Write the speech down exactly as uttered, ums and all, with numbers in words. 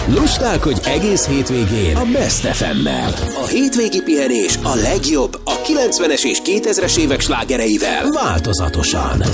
Lustálkodj egész hétvégén a Best ef emmel. A hétvégi pihenés a legjobb a kilencvenes és kétezres évek slágereivel változatosan.